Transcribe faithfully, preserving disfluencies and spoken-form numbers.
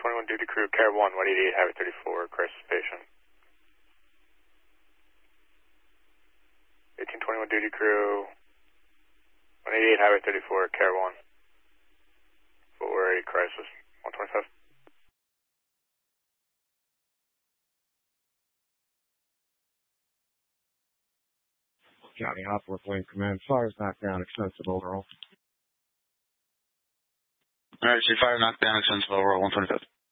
twenty-one duty crew, Care one, one eighty-eight, Highway thirty-four, crisis patient. eighteen twenty-one duty crew, one eighty-eight, Highway thirty-four, Care one. For a crisis, one twenty-five. County Hopworth Wing Command, fires knockdown, extensive overall. Alright, so fire knockdown, extensive overall, one twenty-five.